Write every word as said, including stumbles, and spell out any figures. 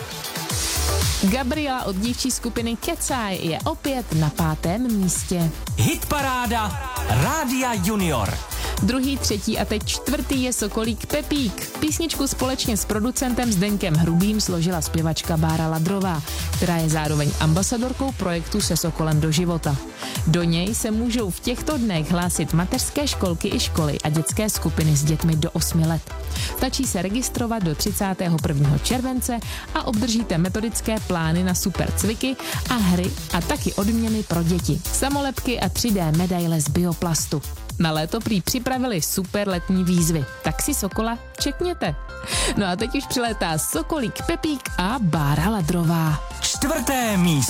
Gabriela od dívčí skupiny Kecaj je opět na pátém místě. Hitparáda Rádia Junior. Druhý, třetí a teď čtvrtý je Sokolík Pepík. Písničku společně s producentem Zdeňkem Hrubým složila zpěvačka Bára Ladrová, která je zároveň ambasadorkou projektu Se Sokolem do života. Do něj se můžou v těchto dnech hlásit mateřské školky i školy a dětské skupiny s dětmi do osmi let. Stačí se registrovat do třicátého prvního července a obdržíte metodické plány na super cviky a hry a taky odměny pro děti. Samolepky a tři dé medaile z bioplastu. Na léto prý připravili super letní výzvy, tak si Sokola čekněte. No a teď už přilétá Sokolík Pepík a Bára Ladrová. Čtvrté místo.